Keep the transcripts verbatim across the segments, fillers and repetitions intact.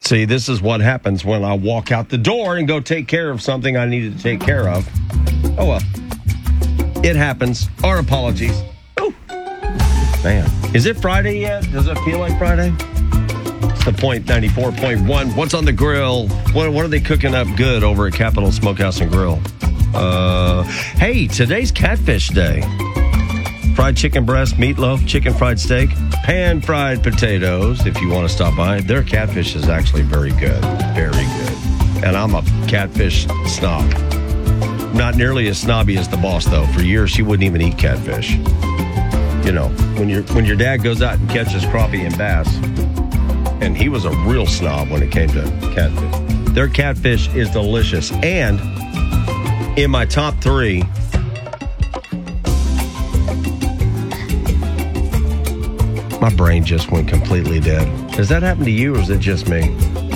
See, this is what happens when I walk out the door and go take care of something I needed to take care of. Oh, well. It happens. Our apologies. Ooh. Man. Is it Friday yet? Does it feel like Friday? It's the Point ninety-four point one. What's on the grill? What, what are they cooking up good over at Capital Smokehouse and Grill? Uh, hey, today's Catfish Day. Fried chicken breast, meatloaf, chicken fried steak, pan-fried potatoes, if you want to stop by. Their catfish is actually very good. Very good. And I'm a catfish snob. Not nearly as snobby as the boss, though. For years, she wouldn't even eat catfish. You know, when, your when your dad goes out and catches crappie and bass, and he was a real snob when it came to catfish. Their catfish is delicious. And in my top three... My brain just went completely dead. Has that happened to you, or is it just me?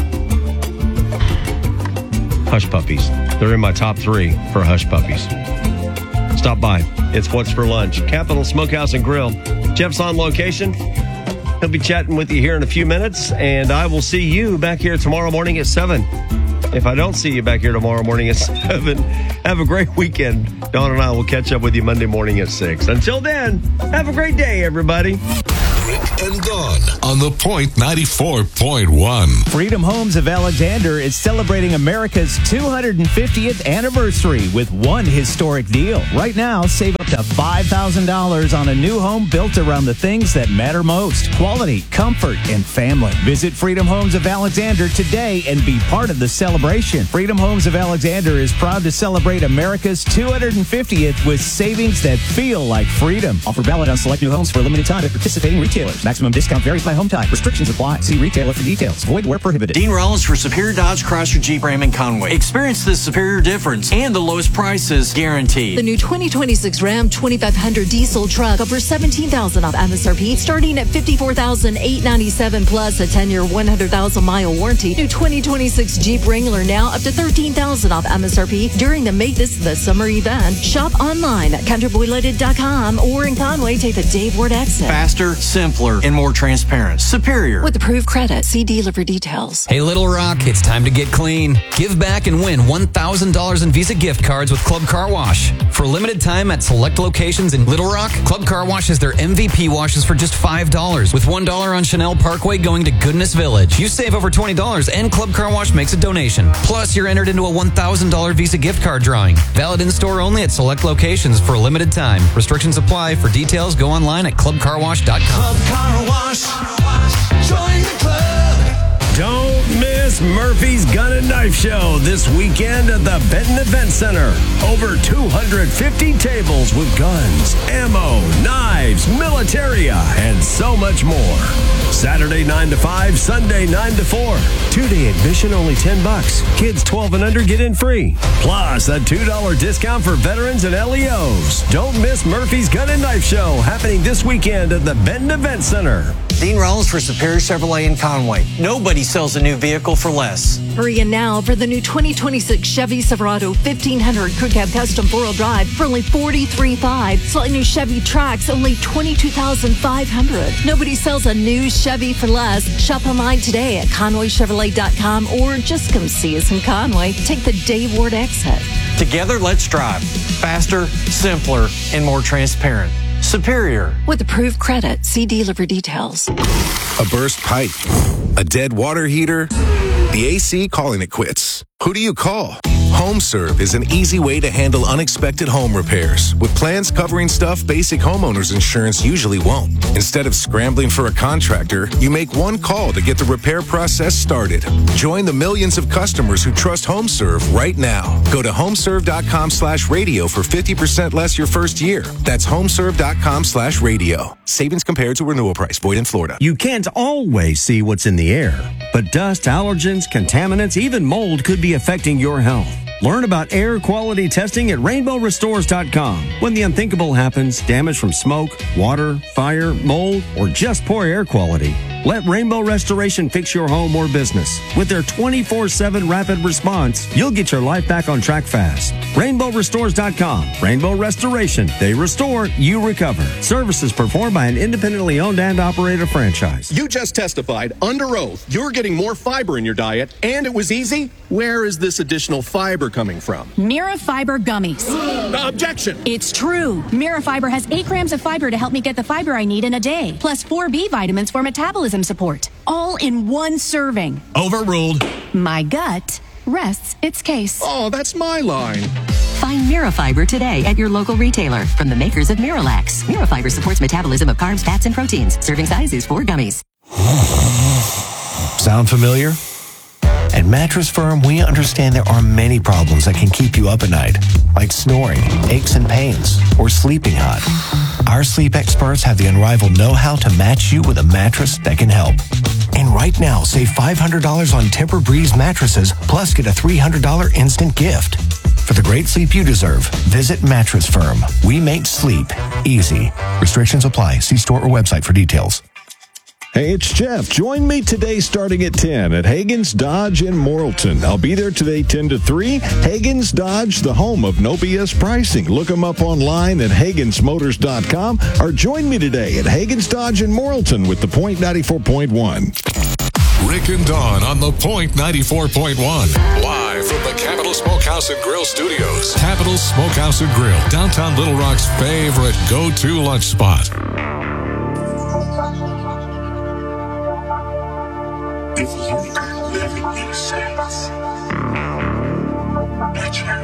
Hush Puppies. They're in my top three for Hush Puppies. Stop by. It's What's for Lunch. Capital Smokehouse and Grill. Jeff's on location. He'll be chatting with you here in a few minutes, and I will see you back here tomorrow morning at seven. If I don't see you back here tomorrow morning at seven, have a great weekend. Dawn and I will catch up with you Monday morning at six. Until then, have a great day, everybody. Rick and Dawn on the Point ninety-four point one. Freedom Homes of Alexander is celebrating America's two hundred fiftieth anniversary with one historic deal. Right now, save up to five thousand dollars on a new home built around the things that matter most: quality, comfort, and family. Visit Freedom Homes of Alexander today and be part of the celebration. Freedom Homes of Alexander is proud to celebrate America's two hundred fiftieth with savings that feel like freedom. Offer valid on select new homes for a limited time at participating retailers. Maximum discount varies by home type. Restrictions apply. See retailer for details. Void where prohibited. Dean Rollins for Superior Dodge, Chrysler, Jeep, Ram, and Conway. Experience the superior difference and the lowest prices guaranteed. The new twenty twenty-six Ram twenty-five hundred diesel truck over seventeen thousand dollars off M S R P, starting at fifty-four thousand eight hundred ninety-seven dollars plus a ten-year, one hundred thousand mile warranty. New twenty twenty-six Jeep Wrangler now up to thirteen thousand dollars off M S R P during the Make This the Summer event. Shop online at country boy limited dot com or in Conway, take the Dave Ward exit. Faster, simpler, and more transparent. Superior. With approved credit. See dealer for details. Hey, Little Rock, it's time to get clean. Give back and win one thousand dollars in Visa gift cards with Club Car Wash. For a limited time at select locations in Little Rock, Club Car Wash has their M V P washes for just five dollars, with one dollar on Chanel Parkway going to Goodness Village. You save over twenty dollars and Club Car Wash makes a donation. Plus, you're entered into a one thousand dollars Visa gift card drawing. Valid in-store only at select locations for a limited time. Restrictions apply. For details, go online at club car wash dot com. Club Car Wash. Join the club. Don't miss Murphy's Gun and Knife Show this weekend at the Benton Event Center. Over two hundred fifty tables with guns, ammo, knives, militaria, and so much more. Saturday nine to five, Sunday nine to four. Two-day admission only ten bucks. Kids twelve and under get in free. Plus a two dollar discount for veterans and L E Os. Don't miss Murphy's Gun and Knife Show happening this weekend at the Benton Event Center. Dean Rollins for Superior Chevrolet in Conway. Nobody sells a new vehicle for less. Hurry in now for the new twenty twenty-six Chevy Silverado fifteen hundred Crew Cab Custom four-wheel drive for only forty-three thousand five hundred dollars. Slightly new Chevy Trax, only twenty-two thousand five hundred dollars. Nobody sells a new Chevy for less. Shop online today at conway chevrolet dot com or just come see us in Conway. Take the Dave Ward exit. Together, let's drive. Faster, simpler, and more transparent. Superior. With approved credit. See dealer for details. A burst pipe, a dead water heater, the A C calling it quits. Who do you call? HomeServe is an easy way to handle unexpected home repairs with plans covering stuff basic homeowners insurance usually won't. Instead of scrambling for a contractor, you make one call to get the repair process started. Join the millions of customers who trust HomeServe right now. Go to homeserve dot com slash radio for fifty percent less your first year. That's homeserve dot com slash radio. Savings compared to renewal price. Void in Florida. You can't always see what's in the air, but dust, allergens, contaminants, even mold could be affecting your health. Learn about air quality testing at rainbow restores dot com. When the unthinkable happens, damage from smoke, water, fire, mold, or just poor air quality, Let Rainbow Restoration fix your home or business. With their twenty-four seven rapid response, you'll get your life back on track fast. rainbow restores dot com. Rainbow Restoration. They restore, you recover. Services performed by an independently owned and operated franchise. You just testified under oath you're getting more fiber in your diet, and it was easy. Where is this additional fiber coming from? Mira Fiber Gummies. Objection! It's true. Mira Fiber has eight grams of fiber to help me get the fiber I need in a day, plus four B vitamins for metabolism support, all in one serving. Overruled. My gut rests its case. Oh, that's my line. Find Mirafiber today at your local retailer from the makers of Miralax. Mirafiber supports metabolism of carbs, fats, and proteins. Serving size is four gummies. Sound familiar? At Mattress Firm, we understand there are many problems that can keep you up at night, like snoring, aches and pains, or sleeping hot. Our sleep experts have the unrivaled know-how to match you with a mattress that can help. And right now, save five hundred dollars on Tempur-Breeze mattresses, plus get a three hundred dollars instant gift. For the great sleep you deserve, visit Mattress Firm. We make sleep easy. Restrictions apply. See store or website for details. Hey, it's Jeff. Join me today starting at ten at Hagen's Dodge in Morrilton. I'll be there today ten to three. Hagen's Dodge, the home of no B S pricing. Look them up online at Hagens Motors dot com or join me today at Hagen's Dodge in Morrilton with the Point ninety-four point one. Rick and Dawn on the Point ninety-four point one. Live from the Capital Smokehouse and Grill Studios. Capital Smokehouse and Grill, downtown Little Rock's favorite go-to lunch spot. If you could live in your sense, let your